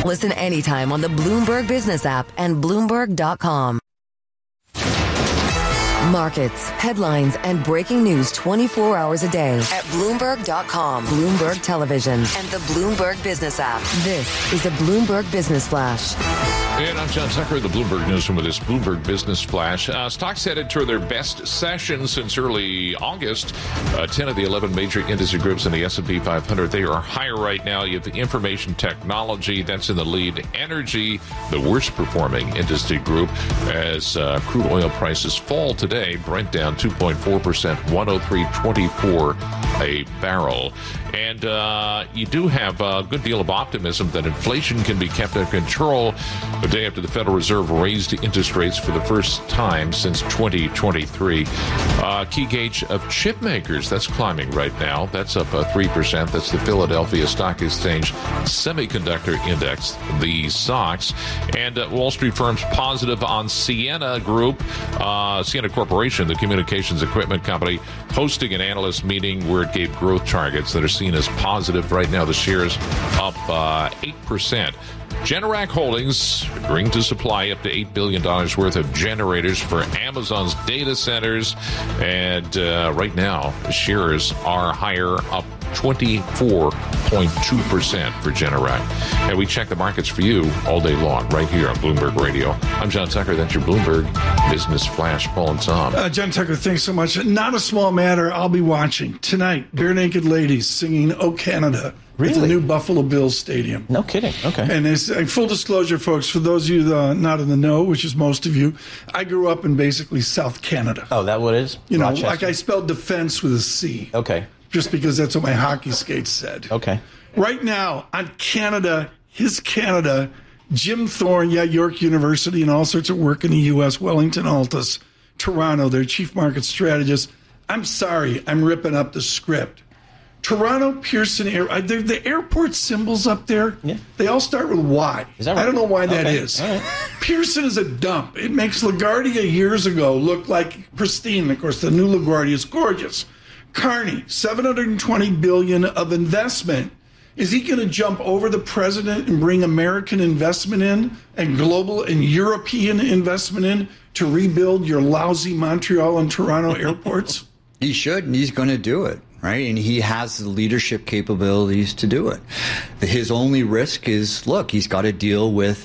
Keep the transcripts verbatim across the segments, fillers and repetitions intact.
Listen anytime on the Bloomberg Business app and Bloomberg dot com. Markets, headlines, and breaking news twenty-four hours a day at Bloomberg dot com, Bloomberg Television, and the Bloomberg Business app. This is a Bloomberg Business Flash. And I'm John Tucker, the Bloomberg Newsroom with this Bloomberg Business Flash. Uh, stocks headed toward their best session since early August. Uh, ten of the eleven major industry groups in the S and P five hundred, they are higher right now. You have the information technology, that's in the lead. Energy, the worst performing industry group, as uh, crude oil prices fall today. Brent down two point four percent, one oh three twenty-four a barrel. And uh, you do have a good deal of optimism that inflation can be kept under control a day after the Federal Reserve raised interest rates for the first time since twenty twenty-three. Uh, key gauge of chip makers, that's climbing right now. That's up uh, three percent. That's the Philadelphia Stock Exchange Semiconductor Index, the S O X. And uh, Wall Street firms positive on Ciena Group, uh, Ciena Corporation, the communications equipment company, hosting an analyst meeting where it gave growth targets that are seen as positive. Right now, the shares up uh, eight percent. Generac Holdings agreeing to supply up to eight billion dollars worth of generators for Amazon's data centers. And uh, right now, the shares are higher, up twenty-four point two percent for Generac. And we check the markets for you all day long right here on Bloomberg Radio. I'm John Tucker. That's your Bloomberg Business Flash. Paul and Tom. Uh, John Tucker, thanks so much. Not a small matter. I'll be watching tonight. Bare Naked Ladies singing "Oh Canada." Really? At the new Buffalo Bills Stadium. No kidding. Okay. And it's, uh, full disclosure, folks, for those of you uh, not in the know, which is most of you, I grew up in basically South Canada. Oh, that what it is? You know, Rochester? like I spelled defense with a C. Okay. Just because that's what my hockey skates said. Okay. Right now, on Canada, his Canada, Jim Thorne, yeah, York University and all sorts of work in the U S, Wellington Altus, Toronto, their chief market strategist. I'm sorry, I'm ripping up the script. Toronto Pearson Air, uh, the airport symbols up there, yeah. They all start with Y. Is that right? I don't know why that okay. is. Right. Pearson is a dump. It makes LaGuardia years ago look like pristine. Of course, the new LaGuardia is gorgeous. Carney, seven hundred twenty billion dollars of investment. Is he going to jump over the president and bring American investment in and global and European investment in to rebuild your lousy Montreal and Toronto airports? He should, and he's going to do it. Right, and he has the leadership capabilities to do it. His only risk is, look, he's got to deal with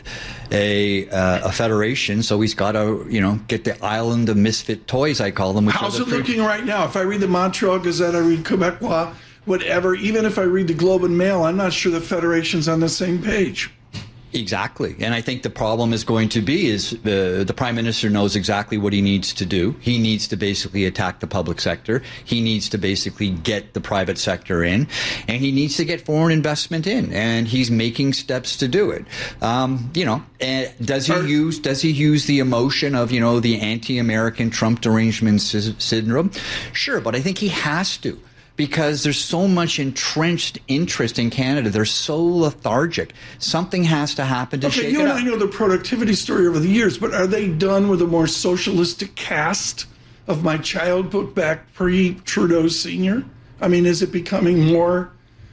a uh, a federation, so he's got to, you know, get the island of misfit toys, I call them. Which How's are it the looking right now? If I read the Montreal Gazette, I read Quebecois, whatever, even if I read the Globe and Mail, I'm not sure the federation's on the same page. Exactly. And I think the problem is going to be is the, the prime minister knows exactly what he needs to do. He needs to basically attack the public sector. He needs to basically get the private sector in, and he needs to get foreign investment in. And he's making steps to do it. Um, you know, and does he Are, use does he use the emotion of, you know, the anti-American Trump derangement sy- syndrome? Sure, but I think he has to. Because there's so much entrenched interest in Canada. They're so lethargic. Something has to happen to okay, shake you it and up. I know the productivity story over the years, but are they done with a more socialistic cast of my childhood back pre-Trudeau Senior? I mean, is it becoming more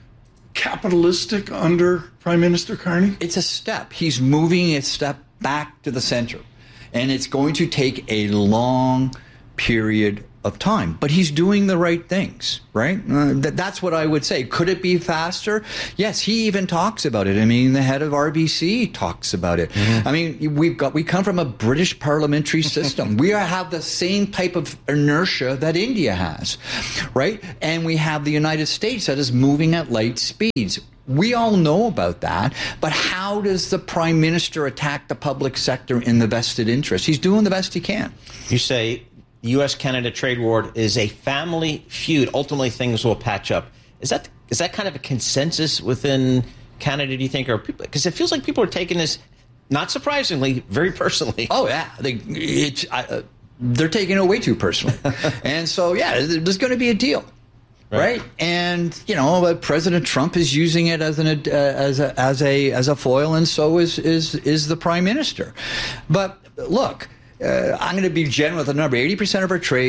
capitalistic under Prime Minister Carney? It's a step. He's moving a step back to the center. And it's going to take a long period of time, but he's doing the right things, right? Uh, th- that's what I would say. Could it be faster? Yes, he even talks about it. I mean, the head of R B C talks about it. Mm-hmm. I mean, we've got we come from a British parliamentary system. We are, have the same type of inertia that India has, right? And we have the United States that is moving at light speeds. We all know about that, but how does the prime minister attack the public sector in the vested interest? He's doing the best he can. You say U S Canada trade war is a family feud. Ultimately, things will patch up. Is that is that kind of a consensus within Canada, do you think? Or people, because it feels like people are taking this, not surprisingly, very personally. Oh, yeah. They, it's, uh, they're taking it way too personally. And so, yeah, there's going to be a deal. Right. right, and you know, President Trump is using it as an uh, as a as a as a foil, and so is is is the prime minister. But look, uh, I'm going to be generous with the number. Eighty percent of our trade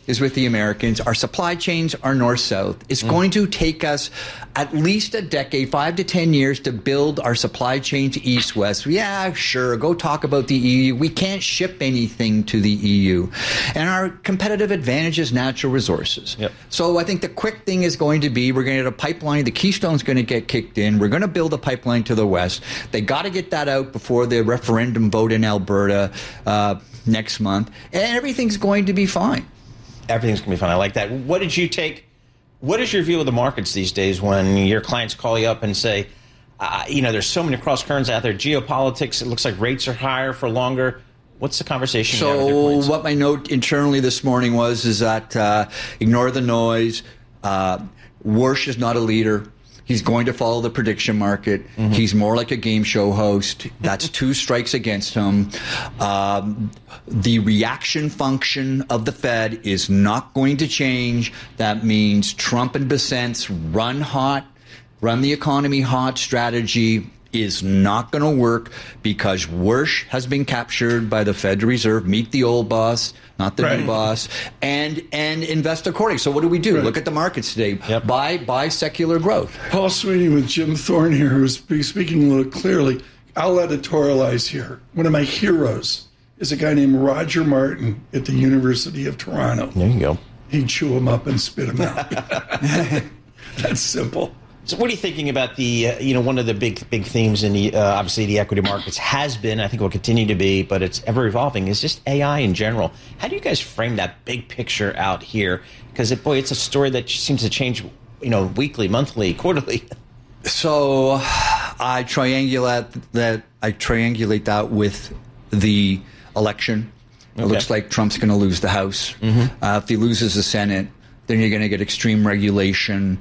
is with the Americans. Our supply chains are north-south. It's mm. going to take us at least a decade, five to ten years to build our supply chain to east-west. Yeah, sure, go talk about the E U. We can't ship anything to the E U. And our competitive advantage is natural resources. Yep. So I think the quick thing is going to be we're going to get a pipeline. The Keystone's going to get kicked in. We're going to build a pipeline to the west. They got to get that out before the referendum vote in Alberta uh, next month. And everything's going to be fine. Everything's going to be fine. I like that. What did you take? What is your view of the markets these days when your clients call you up and say, uh, you know, there's so many cross currents out there, geopolitics, it looks like rates are higher for longer. What's the conversation you have with your clients? So what my note internally this morning was is that uh, ignore the noise. Uh, Warsh is not a leader. He's going to follow the prediction market. Mm-hmm. He's more like a game show host. That's two strikes against him. Um, the reaction function of the Fed is not going to change. That means Trump and Bessent's run hot, run the economy hot strategy is not going to work because Warsh has been captured by the Federal Reserve. Meet the old boss, not the right. new boss, and and invest accordingly. So what do we do? Right. Look at the markets today. Yep. Buy buy secular growth. Paul Sweeney with Jim Thorne here, who's speaking a little clearly. I'll editorialize here. One of my heroes is a guy named Roger Martin at the University of Toronto. There you go. He'd chew him up and spit him out. That's simple. So what are you thinking about the, uh, you know, one of the big big themes in the, uh, obviously the equity markets has been, I think will continue to be, but it's ever evolving, is just A I in general. How do you guys frame that big picture out here? Because, it, boy, it's a story that seems to change, you know, weekly, monthly, quarterly. So I triangulate that, I triangulate that with the election. It okay. looks like Trump's going to lose the House. Mm-hmm. Uh, if he loses the Senate, then you're going to get extreme regulation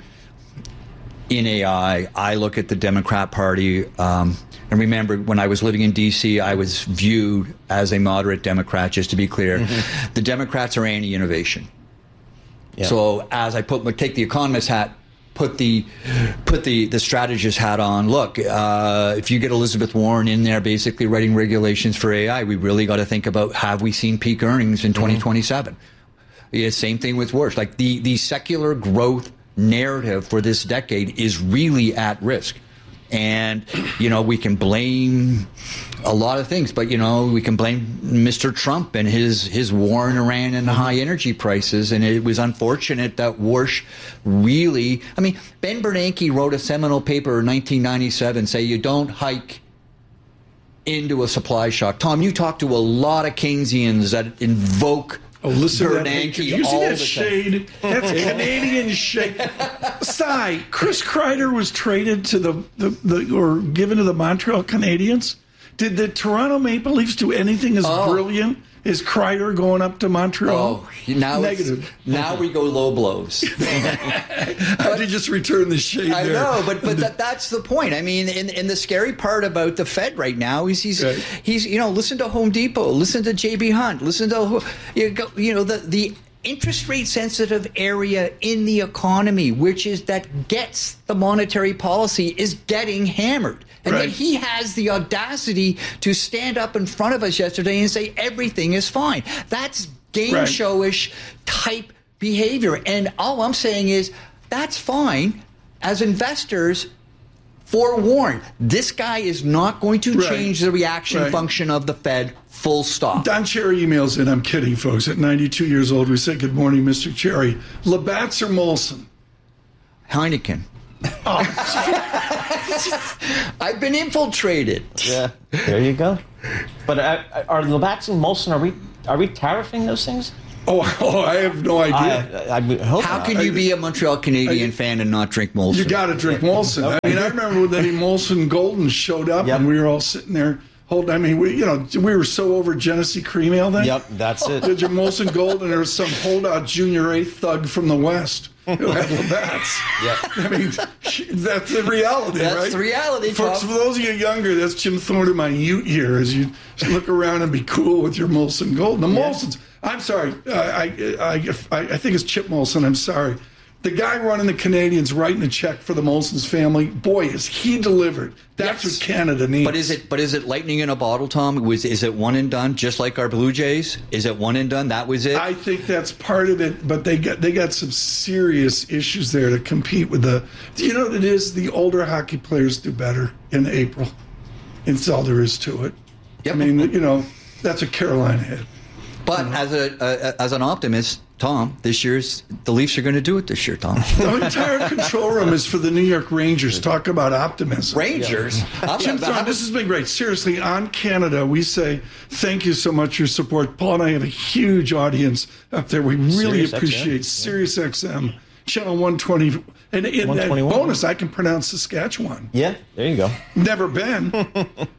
in A I. I look at the Democrat Party, um, and remember, when I was living in D C, I was viewed as a moderate Democrat, just to be clear. Mm-hmm. The Democrats are anti-innovation. Yeah. So as I put take the economist hat, put the put the, the strategist hat on, look, uh, if you get Elizabeth Warren in there basically writing regulations for A I, we really got to think about, have we seen peak earnings in mm-hmm. twenty twenty-seven? Yeah, same thing with Warsh. Like the, the secular growth narrative for this decade is really at risk. And, you know, we can blame a lot of things, but, you know, we can blame Mister Trump and his, his war in Iran and the high energy prices. And it was unfortunate that Warsh really, I mean, Ben Bernanke wrote a seminal paper in nineteen ninety-seven, say you don't hike into a supply shock. Tom, you talk to a lot of Keynesians that invoke Oh, listen Bernanke to that. Did you see that shade? That's Canadian shade. Sigh. Chris Kreider was traded to the, the, the or given to the Montreal Canadiens. Did the Toronto Maple Leafs do anything as oh. brilliant as Kreider going up to Montreal? Oh, now negative. Now we go low blows. How did you just return the shade I there? know, but but that, that's the point. I mean, and, and the scary part about the Fed right now is he's right. he's you know listen to Home Depot, listen to J B Hunt, listen to you go you know the the interest rate sensitive area in the economy, which is that gets the monetary policy, is getting hammered. And right. then he has the audacity to stand up in front of us yesterday and say everything is fine. That's game right. showish type behavior. And all I'm saying is that's fine. As investors, forewarned, this guy is not going to right. change the reaction right. function of the Fed. Full stop. Don Cherry emails in. I'm kidding, folks. At ninety-two years old, we say, good morning, Mister Cherry. Labatt's or Molson? Heineken. Oh. I've been infiltrated. Yeah, there you go. But uh, are Labatt's and Molson, are we are we tariffing those things? Oh, oh I have no idea. I, I, I hope How not. can you be a Montreal Canadian I, fan and not drink Molson? You got to drink Molson. Okay. I mean, I remember when the Molson Golden showed up, yep. and we were all sitting there. Hold, I mean, we you know we were so over Genesee Cream Ale then. Yep, that's it. Did your Molson Gold, and there was some holdout junior A thug from the West who had Labatt's. Yep. I mean, that's the reality, that's right? That's the reality, folks. For those of you younger, that's Jim Thorne in my ute here. As you look around and be cool with your Molson Gold. The yeah. Molson's. I'm sorry. Uh, I, I I I think it's Chip Molson. I'm sorry. The guy running the Canadians writing a check for the Molson's family, boy, is he delivered. That's Yes. what Canada needs. But is it but is it lightning in a bottle, Tom? Was is it one and done, just like our Blue Jays? Is it one and done? That was it? I think that's part of it, but they got they got some serious issues there to compete with the. Do you know what it is? The older hockey players do better in April. It's all there is to it. Yep. I mean, you know, that's what Carolina had. But as a uh, as an optimist, Tom, this year's the Leafs are going to do it this year, Tom. The entire control room is for the New York Rangers. Talk about optimism. Rangers. Yeah. Jim Thorne, this has been great. Seriously, on Canada, we say thank you so much for your support. Paul and I have a huge audience up there. We really Sirius appreciate X M. Sirius X M, channel one twenty. And, and, and one twenty-one. bonus, I can pronounce Saskatchewan. Yeah, there you go. Never been.